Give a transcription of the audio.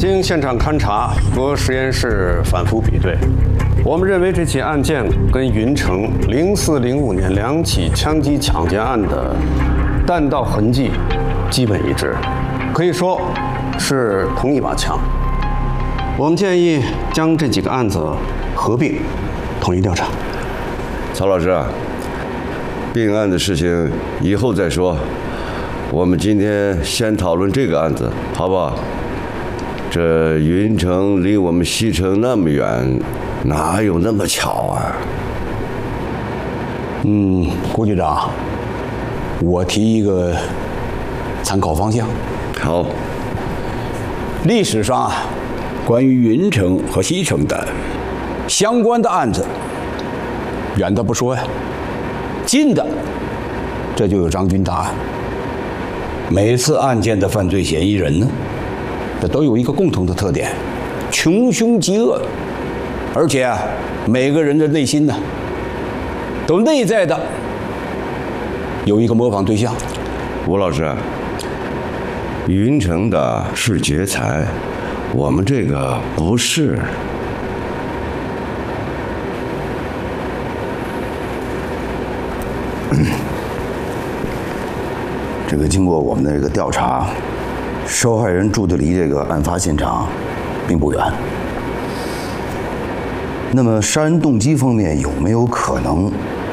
经现场勘查和实验室反复比对，我们认为这起案件跟云城0405年2起枪击抢劫案的弹道痕迹基本一致，可以说是同一把枪。我们建议将这几个案子合并，统一调查。 曹老师，并案的事情以后再说，我们今天先讨论这个案子，好不好？这云城离我们西城那么远，哪有那么巧啊？ 郭局长，我提一个参考方向。 好， 历史上啊，关于云城和西城的相关的案子，远的不说呀，近的这就有张军大案。每次案件的犯罪嫌疑人呢，这都有一个共同的特点：穷凶极恶，而且啊，每个人的内心呢，都内在的有一个模仿对象。 吴老师，云城的是劫财，我们这个不是。 这个经过我们的这个调查，受害人住的离这个案发现场并不远。那么杀人动机方面有没有可能